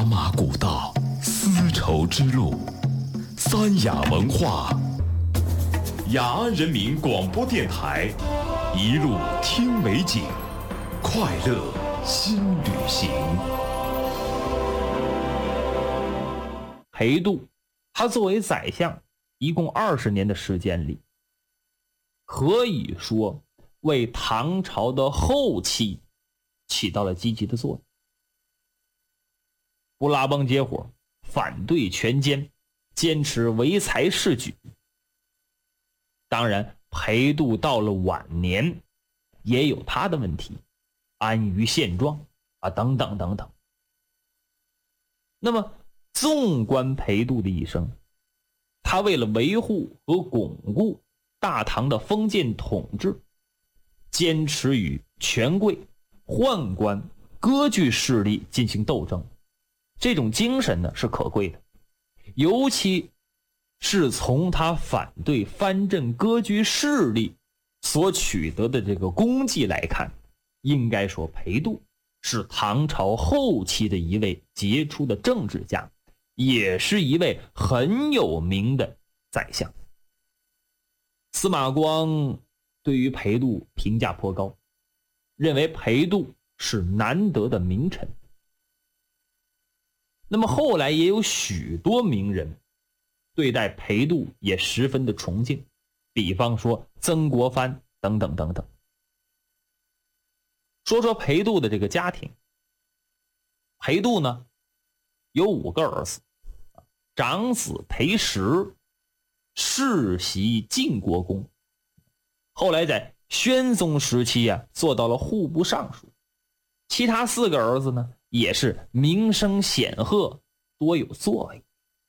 茶马古道，丝绸之路，三雅文化，雅安人民广播电台，一路听美景，快乐新旅行。 裴度，他作为宰相，一共20年的时间里，可以说为唐朝的后期起到了积极的作用。不拉帮结伙，反对权奸，坚持唯才是举。当然，裴度到了晚年也有他的问题，安于现状等等等等。那么纵观裴度的一生，他为了维护和巩固大唐的封建统治，坚持与权贵、宦官、割据势力进行斗争，这种精神呢是可贵的。尤其是从他反对藩镇割据势力所取得的这个功绩来看，应该说裴度是唐朝后期的一位杰出的政治家，也是一位很有名的宰相。司马光对于裴度评价颇高，认为裴度是难得的名臣。那么后来也有许多名人对待裴度也十分的崇敬，比方说曾国藩等等等等。说说裴度的这个家庭。裴度呢有5个儿子，长子裴实世袭晋国公，后来在宣宗时期做到了户部尚书。其他4个儿子呢也是名声显赫，多有作为。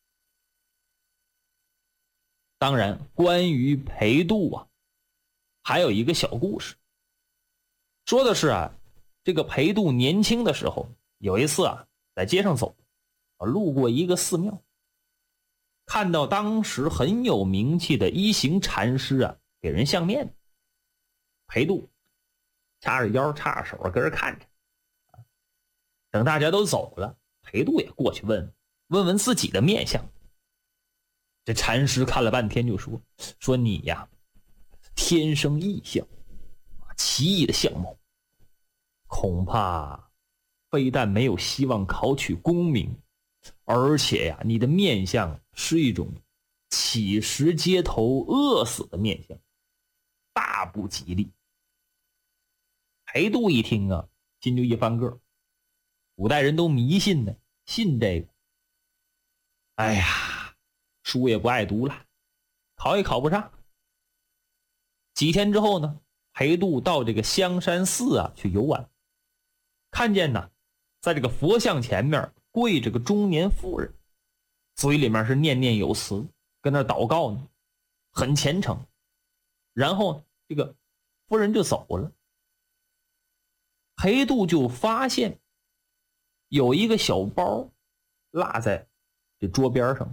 当然，关于裴度还有一个小故事，说的是这个裴度年轻的时候，有一次在街上走，路过一个寺庙，看到当时很有名气的一行禅师给人相面。裴度叉着腰叉着手跟着看着。等大家都走了，裴度也过去问问自己的面相。这禅师看了半天就说你天生异相，奇异的相貌，恐怕非但没有希望考取功名，而且你的面相是一种乞食街头饿死的面相，大不吉利。裴度一听心就一翻个，古代人都迷信呢，信这个。哎呀，书也不爱读了，考也考不上。几天之后呢，裴度到这个香山寺去游玩，看见在这个佛像前面跪着个中年妇人，嘴里面是念念有词，跟那祷告呢，很虔诚。然后这个妇人就走了，裴度就发现有一个小包落在这桌边上，